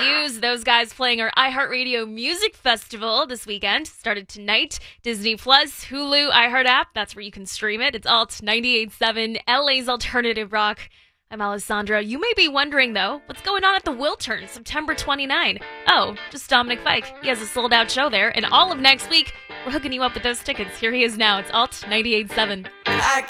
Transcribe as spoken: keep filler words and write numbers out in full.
Fuse. Those guys playing our iHeartRadio Music Festival this weekend. Started tonight. Disney Plus, Hulu, iHeart app. That's where you can stream it. It's Alt ninety-eight point seven, L A's Alternative Rock. I'm Alessandra. You may be wondering, though, what's going on at the Wiltern, September twenty-ninth? Oh, just Dominic Fike. He has a sold-out show there. And all of next week, we're hooking you up with those tickets. Here he is now. It's Alt ninety-eight point seven. I